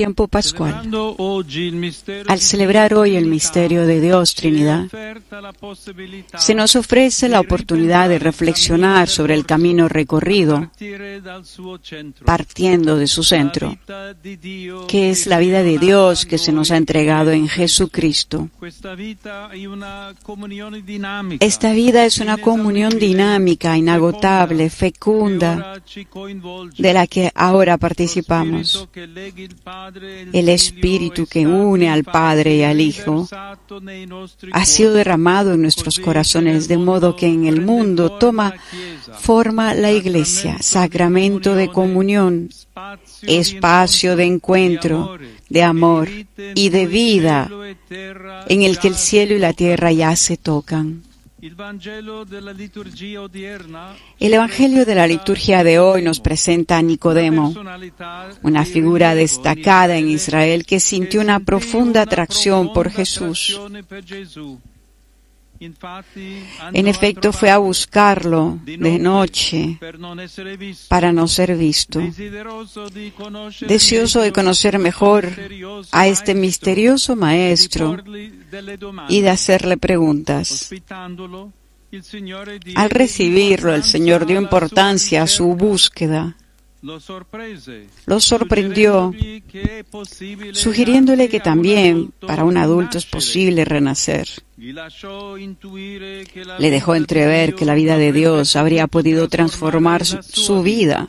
tiempo pascual. Al celebrar hoy el misterio de Dios Trinidad, se nos ofrece la oportunidad de reflexionar sobre el camino recorrido, partiendo de su centro, que es la vida de Dios que se nos ha entregado en Jesucristo. Esta vida es una comunión dinámica, inagotable, fecunda, de la que ahora participamos. El Espíritu que une al Padre y al Hijo ha sido derramado en nuestros corazones, de modo que en el mundo toma forma la Iglesia, sacramento de comunión, espacio de encuentro, de amor y de vida, en el que el cielo y la tierra ya se tocan. El Evangelio de la liturgia de hoy nos presenta a Nicodemo, una figura destacada en Israel que sintió una profunda atracción por Jesús. En efecto, fue a buscarlo de noche para no ser visto. Deseoso de conocer mejor a este misterioso maestro y de hacerle preguntas. Al recibirlo, el Señor dio importancia a su búsqueda. Lo sorprendió, sugiriéndole que también para un adulto es posible renacer. Le dejó entrever que la vida de Dios habría podido transformar su vida.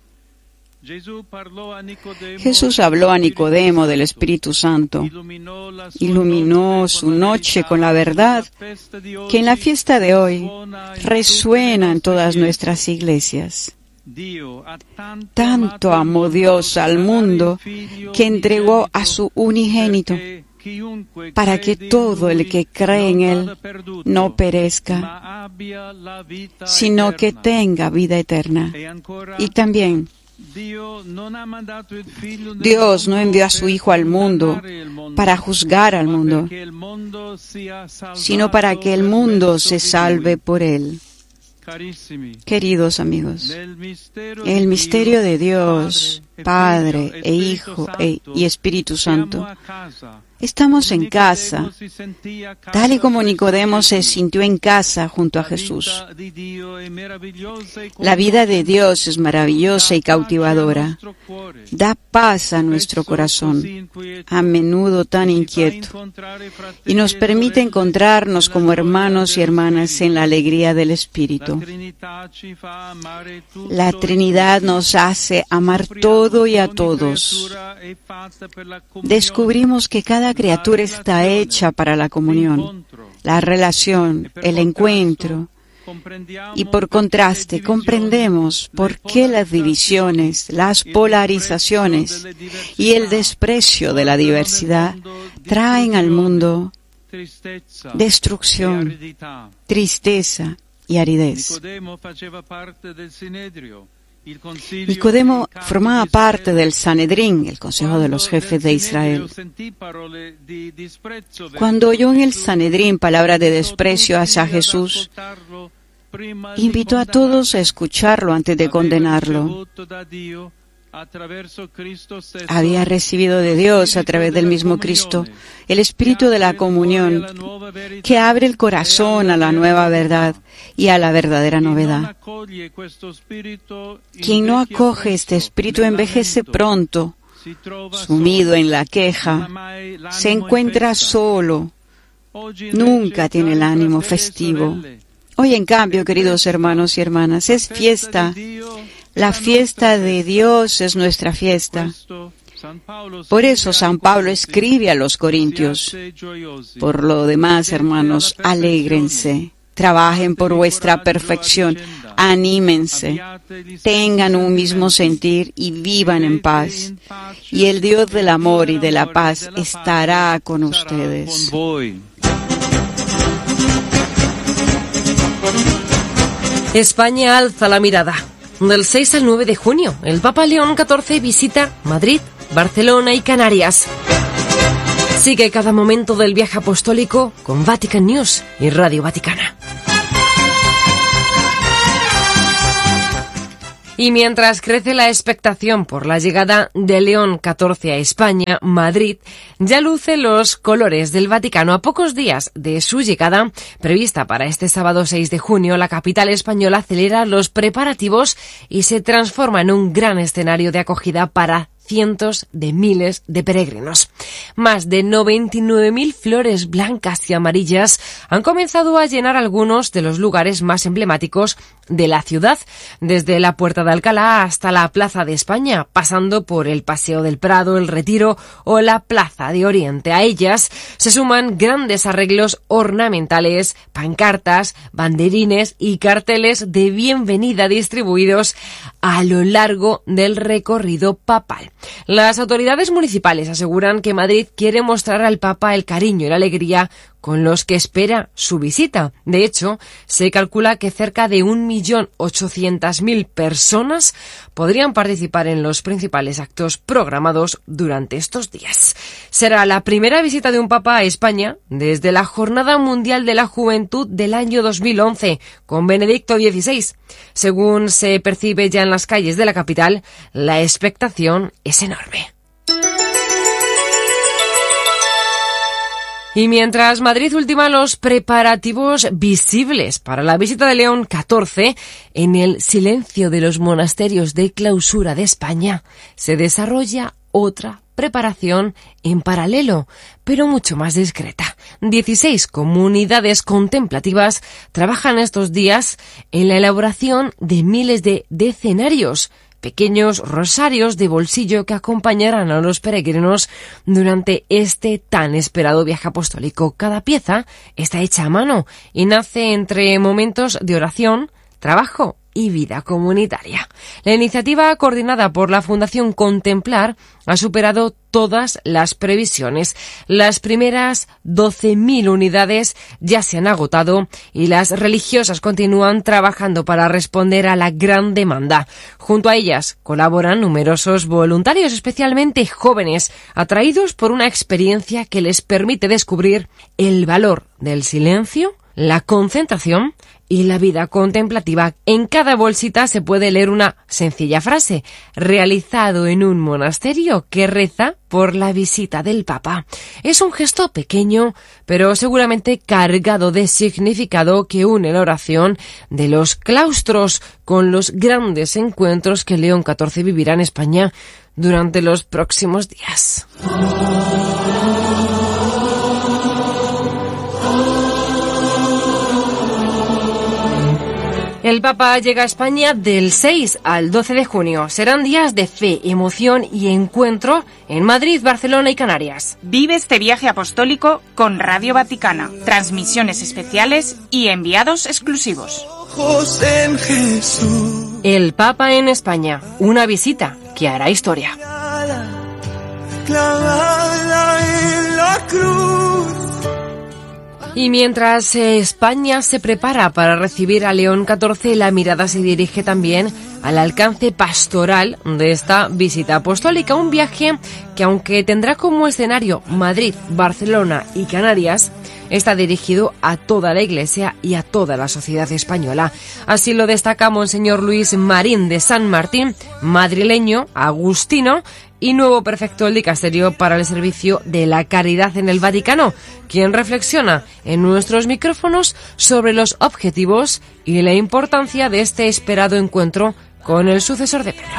Jesús habló a Nicodemo del Espíritu Santo, iluminó su noche con la verdad que en la fiesta de hoy resuena en todas nuestras iglesias. Tanto amó Dios al mundo que entregó a su unigénito, para que todo el que cree en Él no perezca, sino que tenga vida eterna. Y también, Dios no envió a su Hijo al mundo para juzgar al mundo, sino para que el mundo se salve por Él. Queridos amigos, el misterio de Dios, Padre e Hijo y Espíritu Santo, estamos en casa, tal y como Nicodemo se sintió en casa junto a Jesús. La vida de Dios es maravillosa y cautivadora. Da paz a nuestro corazón, a menudo tan inquieto, y nos permite encontrarnos como hermanos y hermanas en la alegría del Espíritu. La Trinidad nos hace amar todo y a todos. Descubrimos que cada criatura está hecha para la comunión, la relación, el encuentro. Y por contraste, comprendemos por qué las divisiones, las polarizaciones y el desprecio de la diversidad traen al mundo destrucción, tristeza y aridez. Nicodemo formaba parte del Sanedrín, el Consejo de los Jefes de Israel. Cuando oyó en el Sanedrín palabras de desprecio hacia Jesús, invitó a todos a escucharlo antes de condenarlo. Había recibido de Dios, a través del mismo Cristo, el espíritu de la comunión, que abre el corazón a la nueva verdad y a la verdadera novedad. Quien no acoge este espíritu envejece pronto, sumido en la queja, se encuentra solo, nunca tiene el ánimo festivo. Hoy, en cambio, queridos hermanos y hermanas, es fiesta. La fiesta de Dios es nuestra fiesta. Por eso San Pablo escribe a los Corintios: por lo demás, hermanos, alégrense, trabajen por vuestra perfección, anímense, tengan un mismo sentir y vivan en paz. Y el Dios del amor y de la paz estará con ustedes. España alza la mirada. Del 6 al 9 de junio, el Papa León XIV visita Madrid, Barcelona y Canarias. Sigue cada momento del viaje apostólico con Vatican News y Radio Vaticana. Y mientras crece la expectación por la llegada de León XIV a España, Madrid ya luce los colores del Vaticano. A pocos días de su llegada, prevista para este sábado 6 de junio, la capital española acelera los preparativos y se transforma en un gran escenario de acogida para cientos de miles de peregrinos. Más de 99.000 flores blancas y amarillas han comenzado a llenar algunos de los lugares más emblemáticos de la ciudad, desde la Puerta de Alcalá hasta la Plaza de España, pasando por el Paseo del Prado, el Retiro o la Plaza de Oriente. A ellas se suman grandes arreglos ornamentales, pancartas, banderines y carteles de bienvenida distribuidos a lo largo del recorrido papal. Las autoridades municipales aseguran que Madrid quiere mostrar al Papa el cariño y la alegría con los que espera su visita. De hecho, se calcula que cerca de 1.800.000 personas podrían participar en los principales actos programados durante estos días. Será la primera visita de un Papa a España desde la Jornada Mundial de la Juventud del año 2011, con Benedicto XVI. Según se percibe ya en las calles de la capital, la expectación es enorme. Y mientras Madrid ultima los preparativos visibles para la visita de León XIV, en el silencio de los monasterios de clausura de España, se desarrolla otra preparación en paralelo, pero mucho más discreta. 16 comunidades contemplativas trabajan estos días en la elaboración de miles de decenarios, pequeños rosarios de bolsillo que acompañarán a los peregrinos durante este tan esperado viaje apostólico. Cada pieza está hecha a mano y nace entre momentos de oración, trabajo y vida comunitaria. La iniciativa, coordinada por la Fundación Contemplar, ha superado todas las previsiones. Las primeras 12.000 unidades ya se han agotado y las religiosas continúan trabajando para responder a la gran demanda. Junto a ellas colaboran numerosos voluntarios, especialmente jóvenes, atraídos por una experiencia que les permite descubrir el valor del silencio, la concentración y la vida contemplativa. En cada bolsita se puede leer una sencilla frase: realizado en un monasterio, que reza por la visita del Papa. Es un gesto pequeño, pero seguramente cargado de significado, que une la oración de los claustros con los grandes encuentros que León XIV vivirá en España durante los próximos días. El Papa llega a España del 6 al 12 de junio. Serán días de fe, emoción y encuentro en Madrid, Barcelona y Canarias. Vive este viaje apostólico con Radio Vaticana, transmisiones especiales y enviados exclusivos. El Papa en España, una visita que hará historia. Clavada en la cruz. Y mientras España se prepara para recibir a León XIV, la mirada se dirige también al alcance pastoral de esta visita apostólica, un viaje que, aunque tendrá como escenario Madrid, Barcelona y Canarias, está dirigido a toda la Iglesia y a toda la sociedad española. Así lo destaca Monseñor Luis Marín de San Martín, madrileño, agustino y nuevo prefecto del dicasterio para el servicio de la caridad en el Vaticano, quien reflexiona en nuestros micrófonos sobre los objetivos y la importancia de este esperado encuentro con el sucesor de Pedro.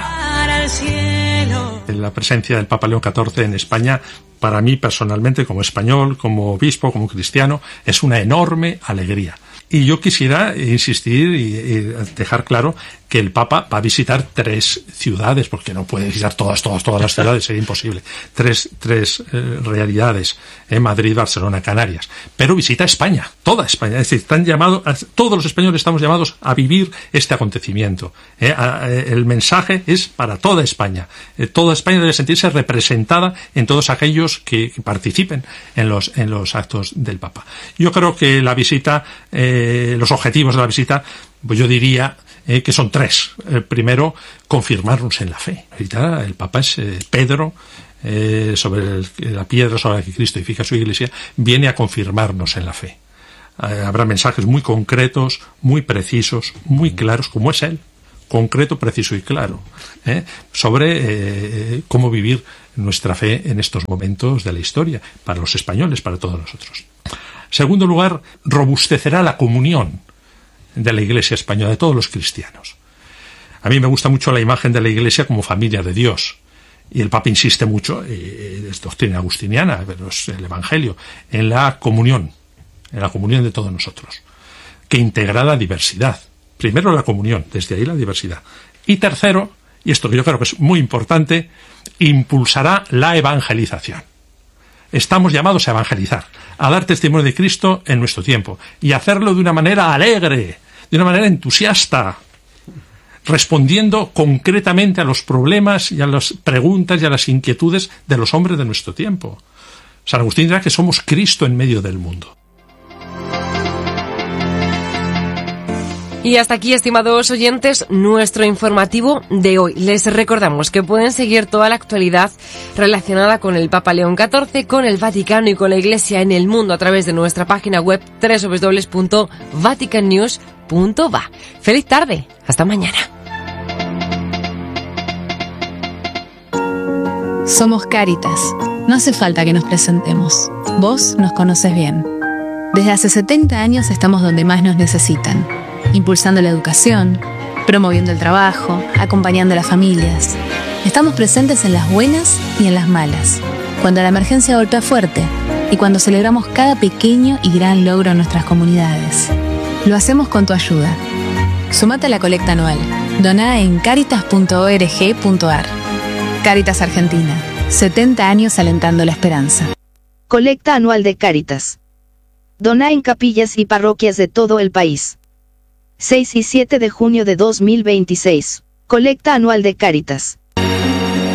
La presencia del Papa León XIV en España, para mí personalmente, como español, como obispo, como cristiano, es una enorme alegría. Y yo quisiera insistir y dejar claro que el Papa va a visitar 3 ciudades, porque no puede visitar todas las ciudades, sería imposible. Tres realidades, Madrid, Barcelona, Canarias. Pero visita España, toda España. Es decir, todos los españoles estamos llamados a vivir este acontecimiento. El mensaje es para toda España. Toda España debe sentirse representada en todos aquellos que participen en los actos del Papa. Yo creo que la visita, los objetivos de la visita, pues yo diría que son 3. Primero, confirmarnos en la fe. Ahorita el Papa es Pedro, sobre la piedra sobre la que Cristo edifica su Iglesia, viene a confirmarnos en la fe. Habrá mensajes muy concretos, muy precisos, muy claros, como es Él, concreto, preciso y claro, sobre cómo vivir nuestra fe en estos momentos de la historia, para los españoles, para todos nosotros. Segundo lugar, robustecerá la comunión de la Iglesia española, de todos los cristianos. A mí me gusta mucho la imagen de la Iglesia como familia de Dios. Y el Papa insiste mucho, es doctrina agustiniana, pero es el Evangelio, en la comunión de todos nosotros, que integra la diversidad. Primero la comunión, desde ahí la diversidad. Y tercero, y esto que yo creo que es muy importante, impulsará la evangelización. Estamos llamados a evangelizar, a dar testimonio de Cristo en nuestro tiempo, y hacerlo de una manera alegre, de una manera entusiasta, respondiendo concretamente a los problemas y a las preguntas y a las inquietudes de los hombres de nuestro tiempo. San Agustín dirá que somos Cristo en medio del mundo. Y hasta aquí, estimados oyentes, nuestro informativo de hoy. Les recordamos que pueden seguir toda la actualidad relacionada con el Papa León XIV, con el Vaticano y con la Iglesia en el mundo a través de nuestra página web www.vaticannews.va. ¡Feliz tarde! ¡Hasta mañana! Somos Cáritas. No hace falta que nos presentemos. Vos nos conoces bien. Desde hace 70 años estamos donde más nos necesitan. Impulsando la educación, promoviendo el trabajo, acompañando a las familias. Estamos presentes en las buenas y en las malas, cuando la emergencia golpea fuerte y cuando celebramos cada pequeño y gran logro en nuestras comunidades. Lo hacemos con tu ayuda. Sumate a la colecta anual. Doná en caritas.org.ar. Cáritas Argentina, 70 años alentando la esperanza. Colecta anual de Cáritas. Doná en capillas y parroquias de todo el país. 6 y 7 de junio de 2026. Colecta anual de Cáritas.